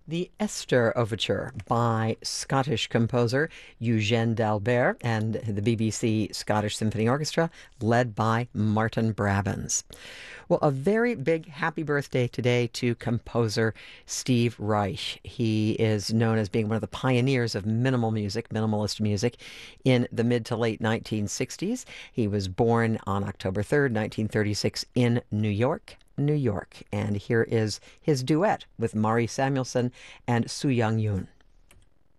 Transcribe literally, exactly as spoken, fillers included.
The Esther Overture by Scottish composer Eugène d'Albert and the B B C Scottish Symphony Orchestra, led by Martin Brabants. Well, a very big happy birthday today to composer Steve Reich. He is known as being one of the pioneers of minimal music, minimalist music, in the mid to late nineteen sixties. He was born on October third, nineteen thirty-six, in New York. New York. And here is his duet with Mari Samuelson and Su Young Yoon.